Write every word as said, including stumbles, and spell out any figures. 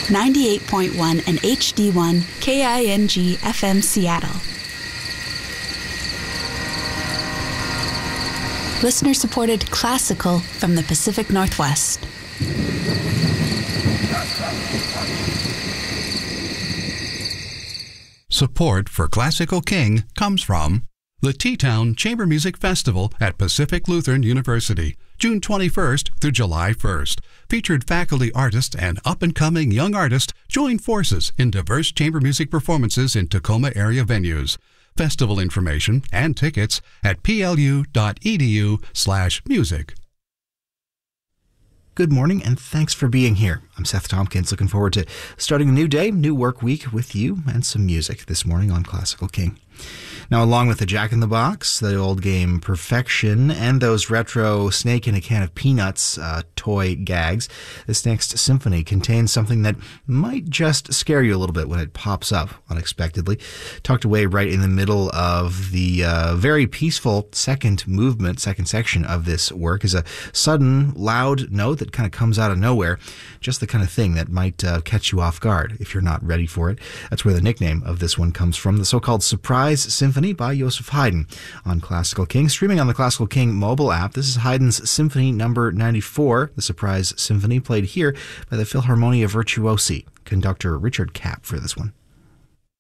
ninety-eight point one and H D one K I N G F M Seattle. Listener-supported classical from the Pacific Northwest. Support for Classical King comes from the T-Town Chamber Music Festival at Pacific Lutheran University, June twenty-first through July first. Featured faculty artists and up-and-coming young artists join forces in diverse chamber music performances in Tacoma area venues. Festival information and tickets at plu.edu slash music. Good morning, and thanks for being here. I'm Seth Tompkins, looking forward to starting a new day, new work week with you and some music this morning on Classical King. Now, along with the Jack in the Box, the old game Perfection, and those retro snake in a can of peanuts uh, toy gags, this next symphony contains something that might just scare you a little bit when it pops up unexpectedly. Tucked away right in the middle of the uh, very peaceful second movement, second section of this work is a sudden, loud note that kind of comes out of nowhere, just the kind of thing that might uh, catch you off guard if you're not ready for it. That's where the nickname of this one comes from, the so-called Surprise Symphony by Joseph Haydn on Classical King. Streaming on the Classical King mobile app, this is Haydn's Symphony number ninety-four, the Surprise Symphony, played here by the Philharmonia Virtuosi. Conductor Richard Kapp for this one.